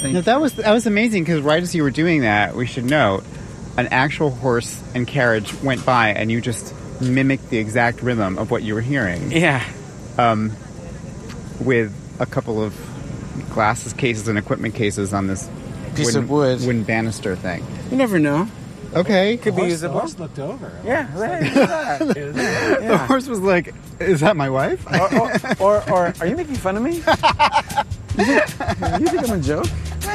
No, that was amazing, because right as you were doing that, we should note, an actual horse and carriage went by, and you just mimicked the exact rhythm of what you were hearing. Yeah. With a couple of glasses cases and equipment cases on this piece of wood, wooden banister thing. You never know. Okay. Could be usable. The horse looked over. Yeah. The horse was like, "Is that my wife?" or are you making fun of me? You think I'm a joke?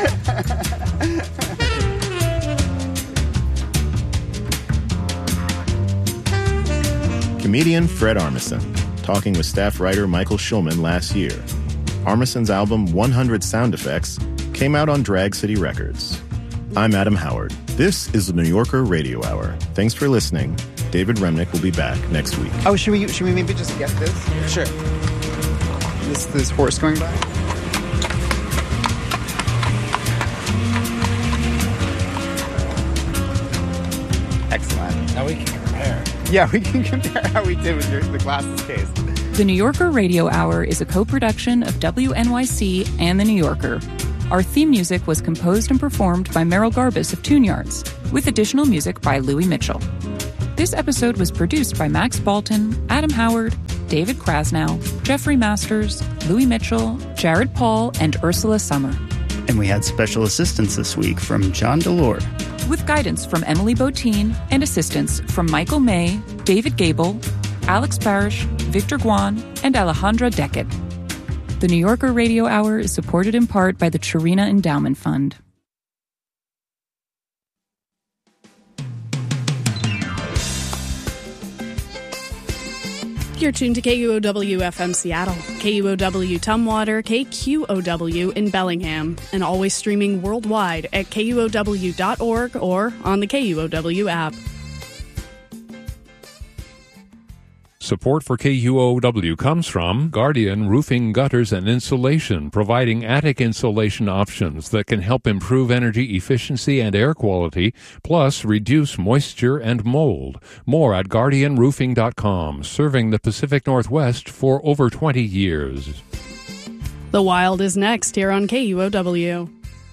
Comedian Fred Armisen, talking with staff writer Michael Schulman last year. Armisen's album 100 Sound Effects came out on Drag City Records. I'm Adam Howard. This is the New Yorker Radio Hour. Thanks for listening. David Remnick will be back next week. Oh, should we maybe just get this? Sure. This horse going by? Excellent. Now we can compare. Yeah, we can compare how we did with the glasses case. The New Yorker Radio Hour is a co-production of WNYC and The New Yorker. Our theme music was composed and performed by Merrill Garbus of Tune Yards, with additional music by Louis Mitchell. This episode was produced by Max Balton, Adam Howard, David Krasnow, Jeffrey Masters, Louis Mitchell, Jared Paul, and Ursula Summer. And we had special assistance this week from John Delore. With guidance from Emily Botine and assistance from Michael May, David Gable, Alex Parrish, Victor Guan, and Alejandra Deckett. The New Yorker Radio Hour is supported in part by the Chirina Endowment Fund. You're tuned to KUOW-FM Seattle, KUOW Tumwater, KQOW in Bellingham, and always streaming worldwide at KUOW.org or on the KUOW app. Support for KUOW comes from Guardian Roofing, Gutters, and Insulation, providing attic insulation options that can help improve energy efficiency and air quality, plus reduce moisture and mold. More at GuardianRoofing.com, serving the Pacific Northwest for over 20 years. The Wild is next here on KUOW.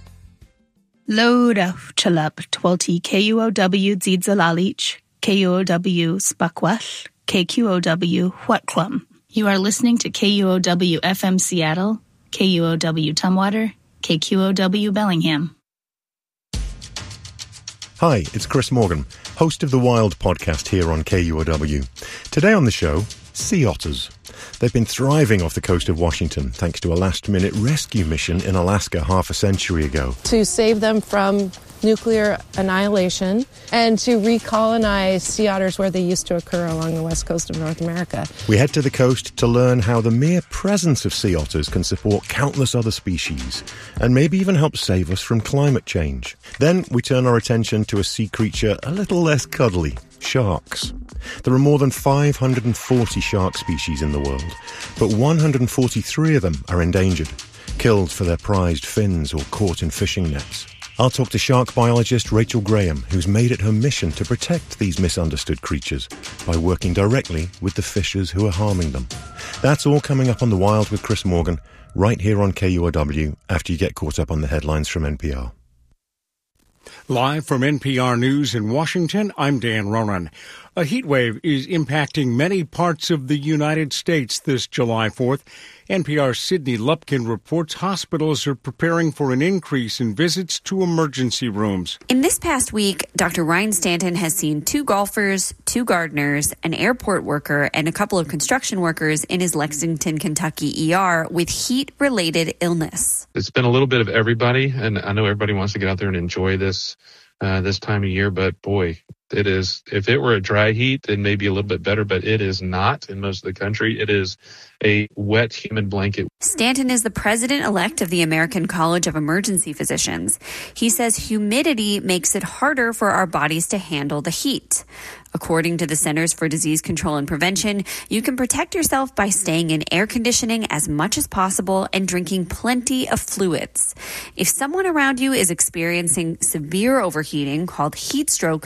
Loda chalap twelti KUOW Dzidzalalich, KUOW Spakwal, KQOW Huatclum. You are listening to KUOW FM Seattle, KUOW Tumwater, KQOW Bellingham. Hi, it's Chris Morgan, host of the Wild podcast here on KUOW. Today on the show, sea otters. They've been thriving off the coast of Washington thanks to a last-minute rescue mission in Alaska half a century ago. To save them from nuclear annihilation and to recolonize sea otters where they used to occur along the west coast of North America. We head to the coast to learn how the mere presence of sea otters can support countless other species and maybe even help save us from climate change. Then we turn our attention to a sea creature a little less cuddly, sharks. There are more than 540 shark species in the world, but 143 of them are endangered, killed for their prized fins or caught in fishing nets. I'll talk to shark biologist Rachel Graham, who's made it her mission to protect these misunderstood creatures by working directly with the fishers who are harming them. That's all coming up on The Wild with Chris Morgan, right here on KUOW, after you get caught up on the headlines from NPR. Live from NPR News in Washington, I'm Dan Ronan. A heat wave is impacting many parts of the United States this July 4th. NPR's Sydney Lupkin reports hospitals are preparing for an increase in visits to emergency rooms. In this past week, Dr. Ryan Stanton has seen 2 golfers, 2 gardeners, an airport worker, and a couple of construction workers in his Lexington, Kentucky ER with heat-related illness. It's been a little bit of everybody, and I know everybody wants to get out there and enjoy this time of year, but boy, it is. If it were a dry heat, then maybe a little bit better, but it is not in most of the country. It is a wet human blanket. Stanton is the president-elect of the American College of Emergency Physicians. He says humidity makes it harder for our bodies to handle the heat. According to the Centers for Disease Control and Prevention, you can protect yourself by staying in air conditioning as much as possible and drinking plenty of fluids. If someone around you is experiencing severe overheating called heat stroke, call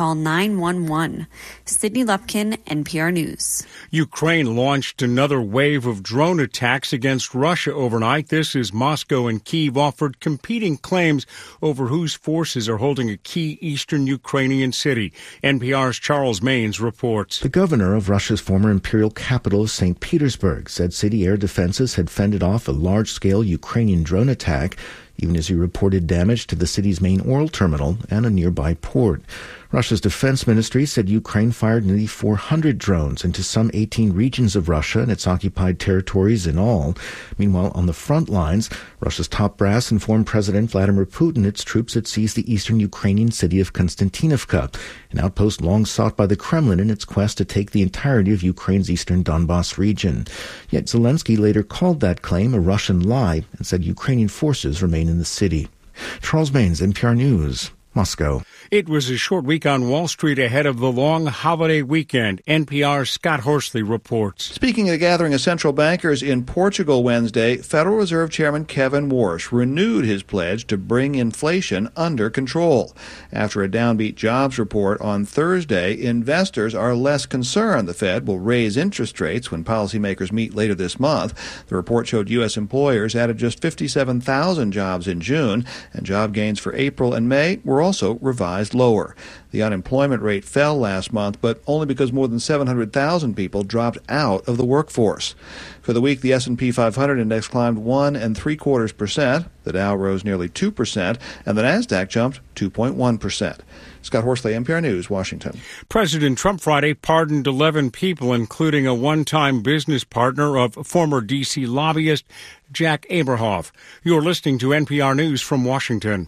call 911. Sydney Lupkin, NPR News. Ukraine launched another wave of drone attacks against Russia overnight. This as Moscow and Kyiv offered competing claims over whose forces are holding a key eastern Ukrainian city. NPR's Charles Maynes reports. The governor of Russia's former imperial capital, St. Petersburg, said city air defenses had fended off a large-scale Ukrainian drone attack, even as he reported damage to the city's main oil terminal and a nearby port. Russia's defense ministry said Ukraine fired nearly 400 drones into some 18 regions of Russia and its occupied territories in all. Meanwhile, on the front lines, Russia's top brass informed President Vladimir Putin its troops had seized the eastern Ukrainian city of Konstantinovka, an outpost long sought by the Kremlin in its quest to take the entirety of Ukraine's eastern Donbas region. Yet Zelensky later called that claim a Russian lie and said Ukrainian forces remain in the city. Charles Maynes, NPR News, Moscow. It was a short week on Wall Street ahead of the long holiday weekend. NPR's Scott Horsley reports. Speaking at a gathering of central bankers in Portugal Wednesday, Federal Reserve Chairman Kevin Warsh renewed his pledge to bring inflation under control. After a downbeat jobs report on Thursday, investors are less concerned the Fed will raise interest rates when policymakers meet later this month. The report showed U.S. employers added just 57,000 jobs in June, and job gains for April and May were also revised lower. The unemployment rate fell last month, but only because more than 700,000 people dropped out of the workforce. For the week, the S&P 500 index climbed 1 3/4%, the Dow rose nearly 2%, and the Nasdaq jumped 2.1%. Scott Horsley, NPR News, Washington. President Trump Friday pardoned 11 people, including a one-time business partner of former D.C. lobbyist Jack Abrahoff. You're listening to NPR News from Washington.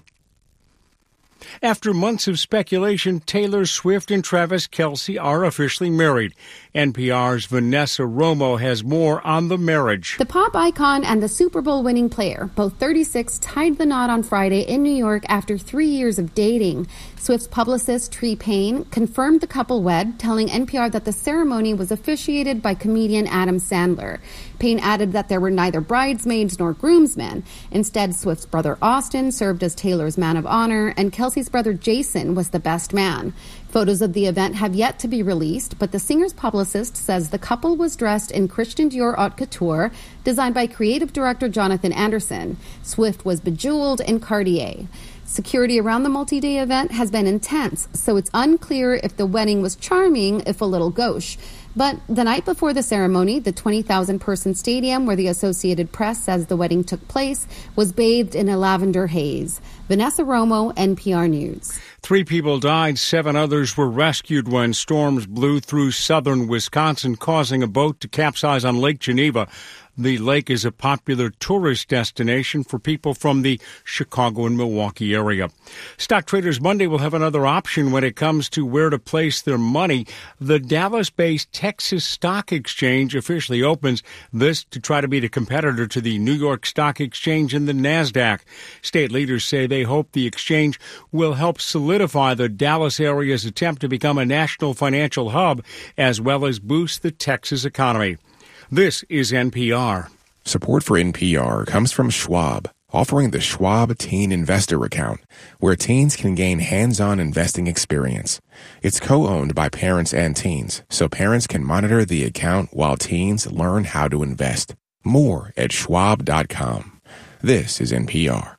After months of speculation, Taylor Swift and Travis Kelce are officially married. NPR's Vanessa Romo has more on the marriage. The pop icon and the Super Bowl winning player, both 36, tied the knot on Friday in New York after 3 years of dating. Swift's publicist, Tree Payne, confirmed the couple wed, telling NPR that the ceremony was officiated by comedian Adam Sandler. Payne added that there were neither bridesmaids nor groomsmen. Instead, Swift's brother Austin served as Taylor's man of honor, and Kelce's brother Jason was the best man. Photos of the event have yet to be released, but the singer's publicist says the couple was dressed in Christian Dior haute couture, designed by creative director Jonathan Anderson. Swift was bejeweled in Cartier. Security around the multi-day event has been intense, so it's unclear if the wedding was charming, if a little gauche. But the night before the ceremony, the 20,000-person stadium where the Associated Press says the wedding took place was bathed in a lavender haze. Vanessa Romo, NPR News. 3 people died, 7 others were rescued when storms blew through southern Wisconsin, causing a boat to capsize on Lake Geneva. The lake is a popular tourist destination for people from the Chicago and Milwaukee area. Stock Traders Monday will have another option when it comes to where to place their money. The Dallas-based Texas Stock Exchange officially opens, this to try to be a competitor to the New York Stock Exchange and the NASDAQ. State leaders say they hope the exchange will help solidify the Dallas area's attempt to become a national financial hub, as well as boost the Texas economy. This is NPR. Support for NPR comes from Schwab, offering the Schwab Teen Investor Account, where teens can gain hands-on investing experience. It's co-owned by parents and teens, so parents can monitor the account while teens learn how to invest. More at schwab.com. This is NPR.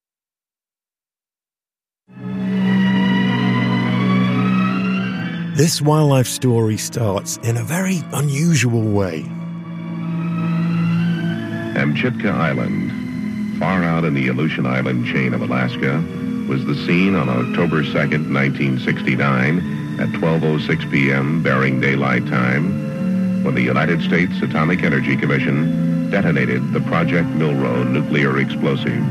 This wildlife story starts in a very unusual way. Amchitka Island, far out in the Aleutian Island chain of Alaska, was the scene on October 2nd, 1969, at 12:06 p.m. Bering Daylight Time, when the United States Atomic Energy Commission detonated the Project Milrow nuclear explosive.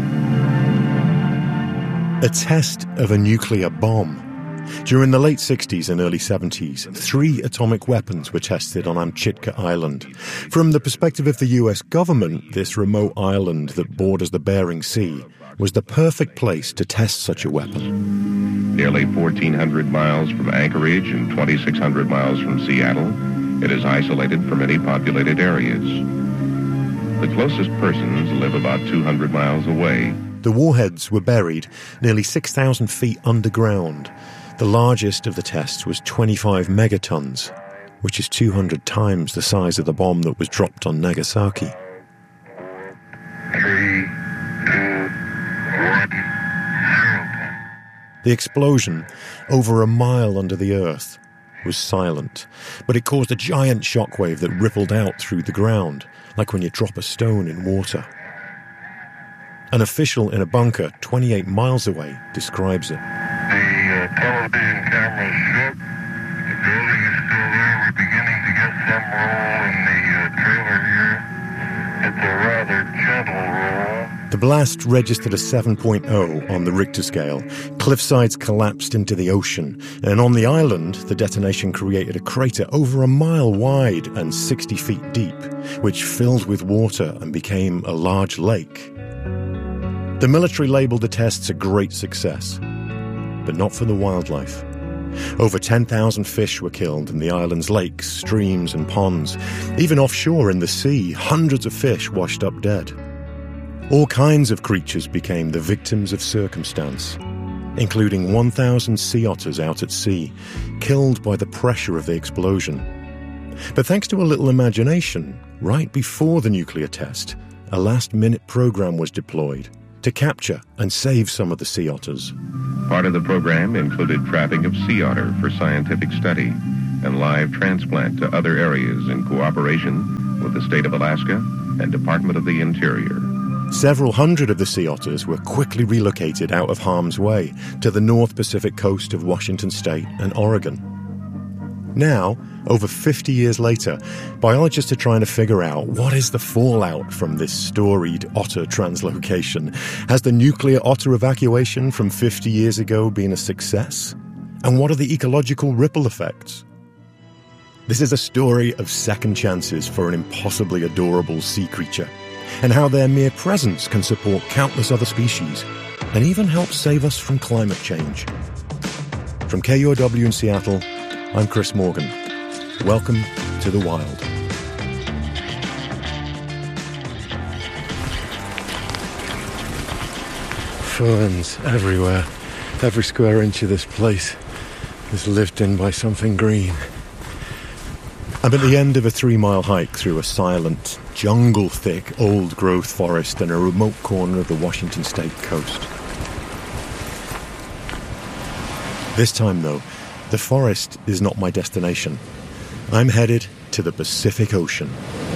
A test of a nuclear bomb. During the late 60s and early 70s, 3 atomic weapons were tested on Amchitka Island. From the perspective of the U.S. government, this remote island that borders the Bering Sea was the perfect place to test such a weapon. Nearly 1,400 miles from Anchorage and 2,600 miles from Seattle, it is isolated from any populated areas. The closest persons live about 200 miles away. The warheads were buried nearly 6,000 feet underground. The largest of the tests was 25 megatons, which is 200 times the size of the bomb that was dropped on Nagasaki. 3, 2, 1, 0. The explosion, over a mile under the earth, was silent, but it caused a giant shockwave that rippled out through the ground, like when you drop a stone in water. An official in a bunker 28 miles away describes it. The television camera shook. The building is still there. We're beginning to get some roll in the trailer here. It's a rather gentle roll. The blast registered a 7.0 on the Richter scale. Cliffsides collapsed into the ocean, and on the island, the detonation created a crater over a mile wide and 60 feet deep, which filled with water and became a large lake. The military labeled the tests a great success, but not for the wildlife. Over 10,000 fish were killed in the island's lakes, streams, and ponds. Even offshore in the sea, hundreds of fish washed up dead. All kinds of creatures became the victims of circumstance, including 1,000 sea otters out at sea, killed by the pressure of the explosion. But thanks to a little imagination, right before the nuclear test, a last-minute program was deployed to capture and save some of the sea otters. Part of the program included trapping of sea otter for scientific study and live transplant to other areas in cooperation with the state of Alaska and Department of the Interior. Several hundred of the sea otters were quickly relocated out of harm's way to the North Pacific coast of Washington State and Oregon. Now, over 50 years later, biologists are trying to figure out what is the fallout from this storied otter translocation. Has the nuclear otter evacuation from 50 years ago been a success? And what are the ecological ripple effects? This is a story of second chances for an impossibly adorable sea creature, and how their mere presence can support countless other species, and even help save us from climate change. From KUOW in Seattle, I'm Chris Morgan. Welcome to the wild. Ferns everywhere. Every square inch of this place is lived in by something green. I'm at the end of a 3-mile hike through a silent, jungle-thick, old-growth forest in a remote corner of the Washington State coast. This time, though, the forest is not my destination. I'm headed to the Pacific Ocean.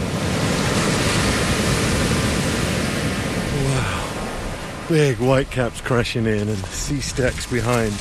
Wow. Big whitecaps crashing in and sea stacks behind.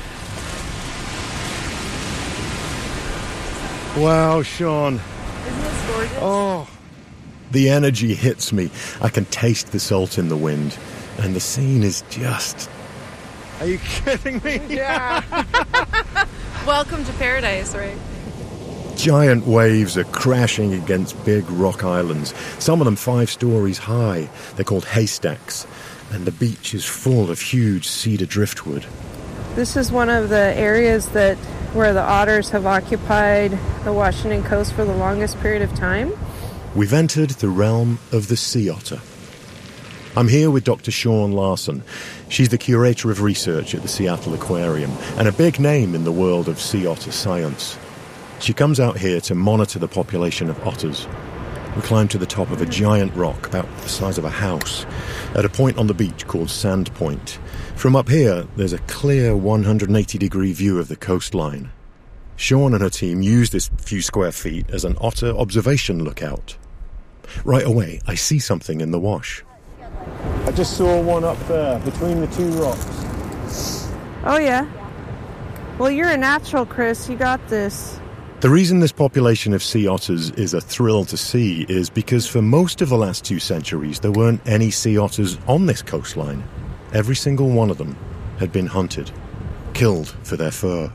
Wow, Sean. Isn't this gorgeous? Oh. The energy hits me. I can taste the salt in the wind. And the scene is just... Are you kidding me? Yeah. Welcome to paradise, right? Giant waves are crashing against big rock islands, some of them 5 stories high. They're called haystacks, and the beach is full of huge cedar driftwood. This is one of the areas where the otters have occupied the Washington coast for the longest period of time. We've entered the realm of the sea otter. I'm here with Dr. Shawn Larson. She's the curator of research at the Seattle Aquarium and a big name in the world of sea otter science. She comes out here to monitor the population of otters. We climb to the top of a giant rock about the size of a house at a point on the beach called Sand Point. From up here, there's a clear 180-degree view of the coastline. Shawn and her team use this few square feet as an otter observation lookout. Right away, I see something in the wash. I just saw one up there, between the 2 rocks. Oh, yeah. Well, you're a natural, Chris. You got this. The reason this population of sea otters is a thrill to see is because for most of the last 2 centuries, there weren't any sea otters on this coastline. Every single one of them had been hunted, killed for their fur.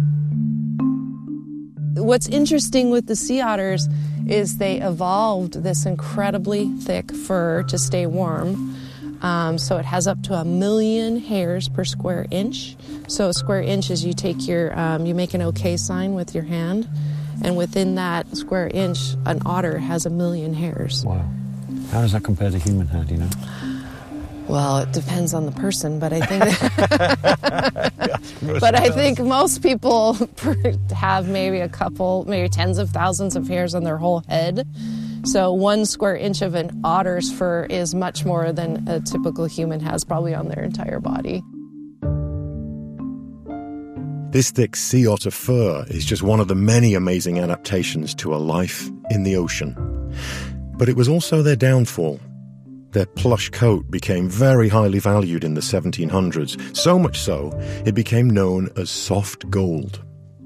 What's interesting with the sea otters is they evolved this incredibly thick fur to stay warm. So it has up to 1 million hairs per square inch. So a square inch is you take you make an OK sign with your hand, and within that square inch, an otter has 1 million hairs. Wow. How does that compare to human hair, do you know? Well, it depends on the person, but I think most people have maybe a couple, maybe tens of thousands of hairs on their whole head. So 1 square inch of an otter's fur is much more than a typical human has probably on their entire body. This thick sea otter fur is just one of the many amazing adaptations to a life in the ocean. But it was also their downfall. Their plush coat became very highly valued in the 1700s, so much so it became known as soft gold.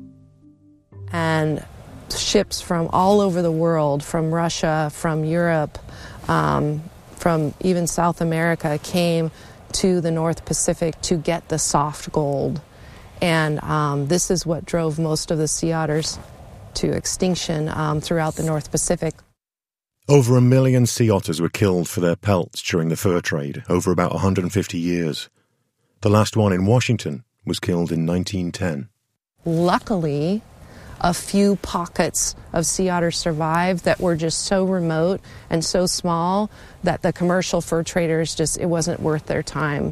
And ships from all over the world, from Russia, from Europe, from even South America, came to the North Pacific to get the soft gold. And this is what drove most of the sea otters to extinction throughout the North Pacific. Over 1 million sea otters were killed for their pelts during the fur trade over about 150 years. The last one in Washington was killed in 1910. Luckily, a few pockets of sea otters survived that were just so remote and so small that the commercial fur traders it wasn't worth their time.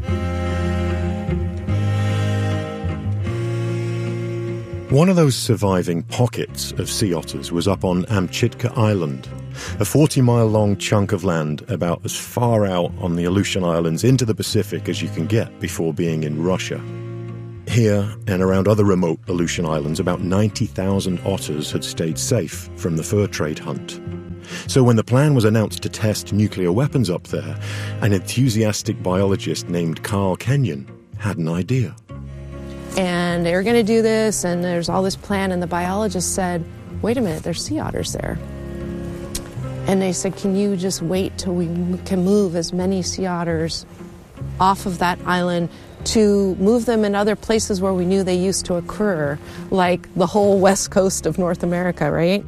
One of those surviving pockets of sea otters was up on Amchitka Island, a 40-mile-long chunk of land about as far out on the Aleutian Islands into the Pacific as you can get before being in Russia. Here and around other remote Aleutian Islands, about 90,000 otters had stayed safe from the fur trade hunt. So when the plan was announced to test nuclear weapons up there, an enthusiastic biologist named Carl Kenyon had an idea. And they were going to do this, and there's all this plan, and the biologist said, wait a minute, there's sea otters there. And they said, can you just wait till we can move as many sea otters off of that island to move them in other places where we knew they used to occur, like the whole west coast of North America, right?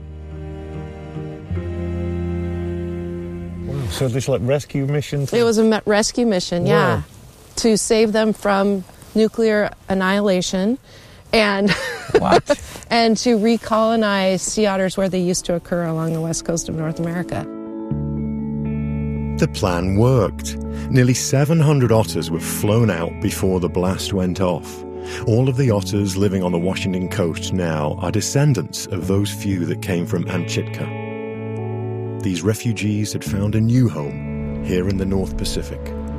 Wow, so there's like rescue missions? It was a rescue mission, yeah, wow. To save them from nuclear annihilation and and to recolonize sea otters where they used to occur along the west coast of North America. The plan worked. Nearly 700 otters were flown out before the blast went off. All of the otters living on the Washington coast now are descendants of those few that came from Amchitka. These refugees had found a new home here in the North Pacific.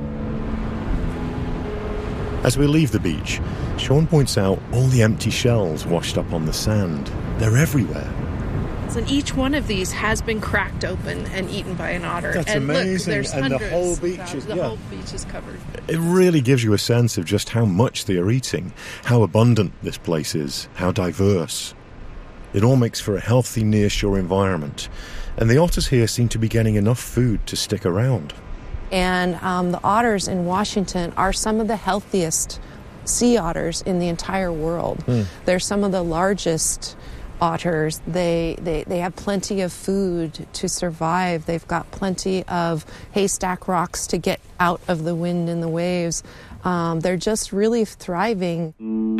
As we leave the beach, Sean points out all the empty shells washed up on the sand. They're everywhere. And each one of these has been cracked open and eaten by an otter. That's and amazing. Look, there's and hundreds. The whole beach is covered. It really gives you a sense of just how much they are eating, how abundant this place is, how diverse. It all makes for a healthy nearshore environment, and the otters here seem to be getting enough food to stick around. And the otters in Washington are some of the healthiest sea otters in the entire world. They're some of the largest otters. They have plenty of food to survive. They've got plenty of haystack rocks to get out of the wind and the waves. They're just really thriving.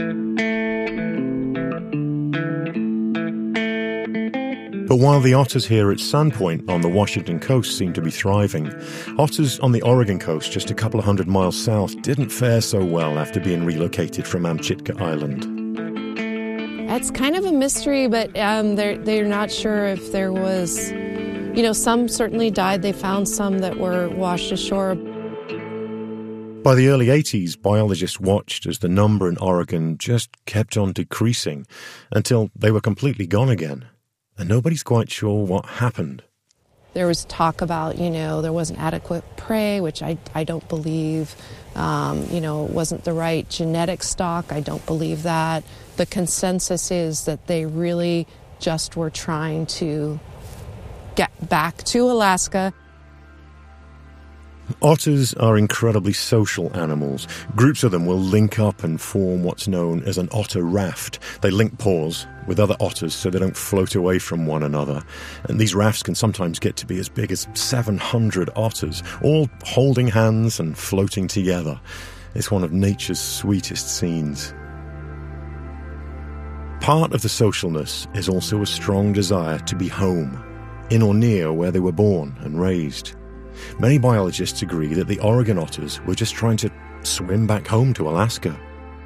But while the otters here at Sandpoint on the Washington coast seem to be thriving, otters on the Oregon coast just a couple of 100 miles south didn't fare so well after being relocated from Amchitka Island. It's kind of a mystery, but they're not sure if there was... You know, some certainly died. They found some that were washed ashore. By the early 80s, biologists watched as the number in Oregon just kept on decreasing until they were completely gone again. And nobody's quite sure what happened. There was talk about, there wasn't adequate prey, which I don't believe. It wasn't the right genetic stock. I don't believe that. The consensus is that they really just were trying to get back to Alaska. Otters are incredibly social animals. Groups of them will link up and form what's known as an otter raft. They link paws with other otters so they don't float away from one another. And these rafts can sometimes get to be as big as 700 otters, all holding hands and floating together. It's one of nature's sweetest scenes. Part of the socialness is also a strong desire to be home, in or near where they were born and raised. Many biologists agree that the Oregon otters were just trying to swim back home to Alaska.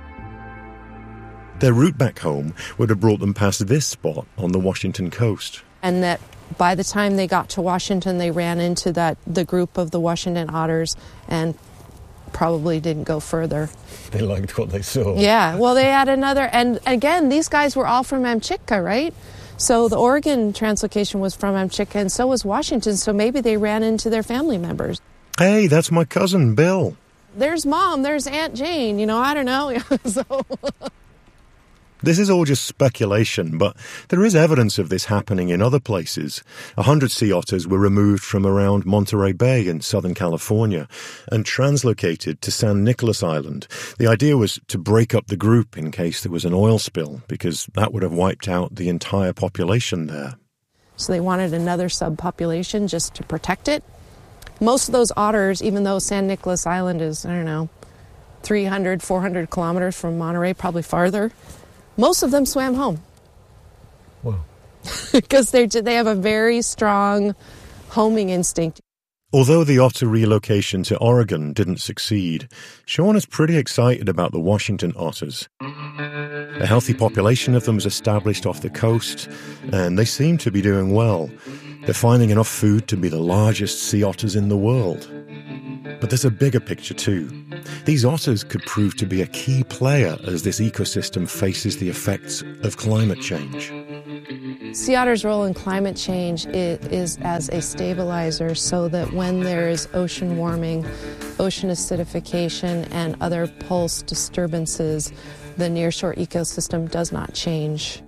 Their route back home would have brought them past this spot on the Washington coast. And that by the time they got to Washington, they ran into the group of the Washington otters and probably didn't go further. They liked what they saw. Yeah, well, they had another, and again, these guys were all from Amchitka, right? So the Oregon translocation was from Amchitka, and so was Washington, so maybe they ran into their family members. Hey, that's my cousin, Bill. There's Mom, there's Aunt Jane, I don't know. So... This is all just speculation, but there is evidence of this happening in other places. 100 sea otters were removed from around Monterey Bay in Southern California and translocated to San Nicolas Island. The idea was to break up the group in case there was an oil spill, because that would have wiped out the entire population there. So they wanted another subpopulation just to protect it. Most of those otters, even though San Nicolas Island is, 300, 400 kilometers from Monterey, probably farther, most of them swam home. Wow. Because they have a very strong homing instinct. Although the otter relocation to Oregon didn't succeed, Sean is pretty excited about the Washington otters. A healthy population of them was established off the coast, and they seem to be doing well. They're finding enough food to be the largest sea otters in the world. But there's a bigger picture too. These otters could prove to be a key player as this ecosystem faces the effects of climate change. Sea otters' role in climate change is as a stabilizer, so that when there is ocean warming, ocean acidification, and other pulse disturbances, the nearshore ecosystem does not change.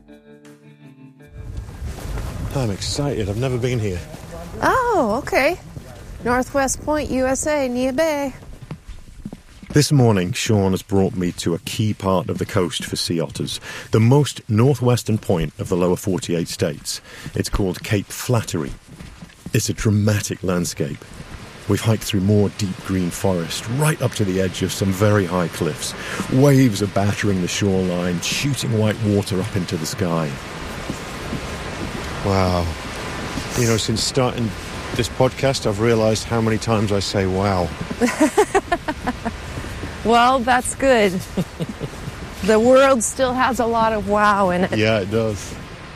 I'm excited. I've never been here. Oh, okay. Northwest Point, USA, Nia Bay. This morning, Sean has brought me to a key part of the coast for sea otters, the most northwestern point of the lower 48 states. It's called Cape Flattery. It's a dramatic landscape. We've hiked through more deep green forest, right up to the edge of some very high cliffs. Waves are battering the shoreline, shooting white water up into the sky. Wow. Since starting this podcast, I've realised how many times I say wow. Well, that's good. The world still has a lot of wow in it. Yeah, it does.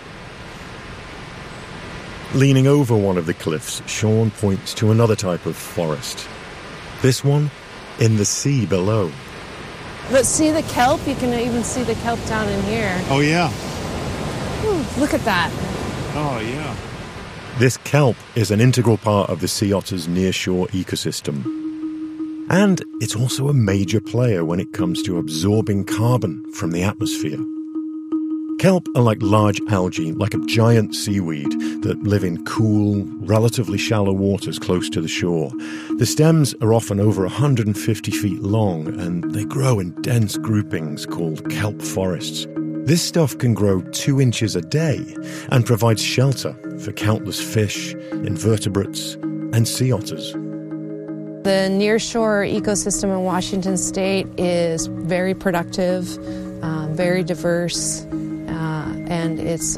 Leaning over one of the cliffs, Sean points to another type of forest. This one in the sea below. But see the kelp? You can even see the kelp down in here. Oh, yeah. Ooh, look at that. Oh, yeah. This kelp is an integral part of the sea otter's nearshore ecosystem. And it's also a major player when it comes to absorbing carbon from the atmosphere. Kelp are like large algae, like a giant seaweed, that live in cool, relatively shallow waters close to the shore. The stems are often over 150 feet long, and they grow in dense groupings called kelp forests. This stuff can grow 2 inches a day and provides shelter for countless fish, invertebrates, and sea otters. The nearshore ecosystem in Washington State is very productive, very diverse, and it's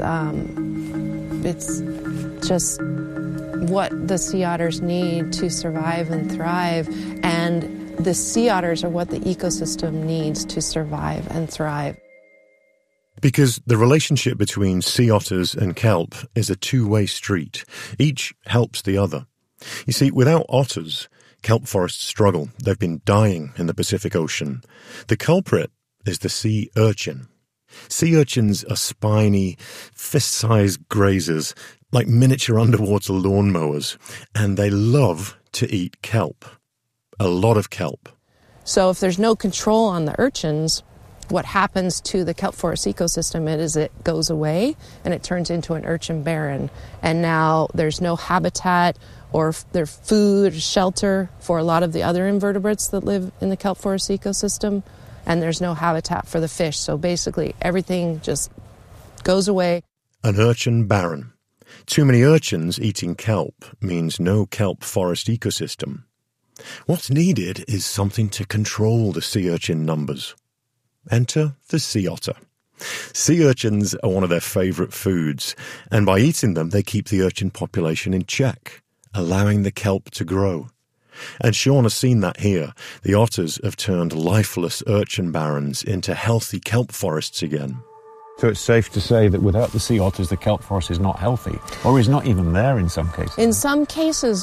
just what the sea otters need to survive and thrive, and the sea otters are what the ecosystem needs to survive and thrive. Because the relationship between sea otters and kelp is a two-way street. Each helps the other. You see, without otters, kelp forests struggle. They've been dying in the Pacific Ocean. The culprit is the sea urchin. Sea urchins are spiny, fist-sized grazers, like miniature underwater lawnmowers, and they love to eat kelp. A lot of kelp. So if there's no control on the urchins, what happens to the kelp forest ecosystem is it goes away and it turns into an urchin barren. And now there's no habitat or their food, shelter for a lot of the other invertebrates that live in the kelp forest ecosystem. And there's no habitat for the fish. So basically everything just goes away. An urchin barren. Too many urchins eating kelp means no kelp forest ecosystem. What's needed is something to control the sea urchin numbers. Enter the sea otter. Sea urchins are one of their favorite foods, and by eating them, they keep the urchin population in check. allowing the kelp to grow. And Sean has seen that here. The otters have turned lifeless urchin barrens into healthy kelp forests again. So it's safe to say that without the sea otters, the kelp forest is not healthy, or is not even there in some cases. In some cases.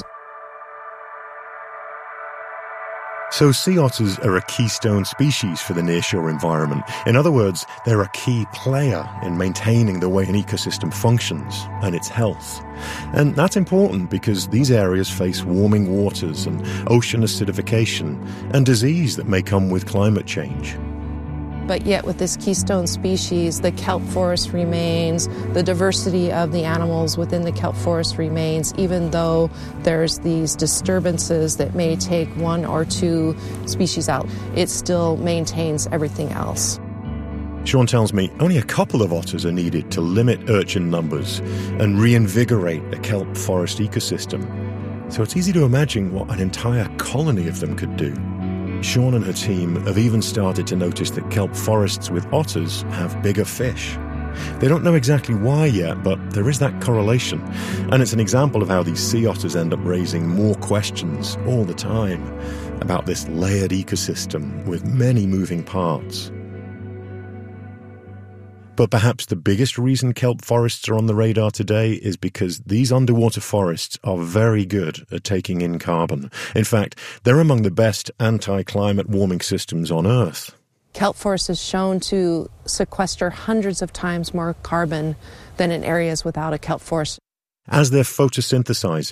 So sea otters are a keystone species for the nearshore environment. In other words, they're a key player in maintaining the way an ecosystem functions and its health. And that's important because these areas face warming waters and ocean acidification and disease that may come with climate change. But yet with this keystone species, the kelp forest remains, the diversity of the animals within the kelp forest remains, even though there's these disturbances that may take one or two species out. It still maintains everything else. Sean tells me only a couple of otters are needed to limit urchin numbers and reinvigorate a kelp forest ecosystem. So it's easy to imagine what an entire colony of them could do. Sean and her team have even started to notice that kelp forests with otters have bigger fish. They don't know exactly why yet, but there is that correlation. And it's an example of how these sea otters end up raising more questions all the time about this layered ecosystem with many moving parts. But perhaps the biggest reason kelp forests are on the radar today is because these underwater forests are very good at taking in carbon. In fact, they're among the best anti-climate warming systems on Earth. Kelp forest is shown to sequester hundreds of times more carbon than in areas without a kelp forest. As they're photosynthesizing,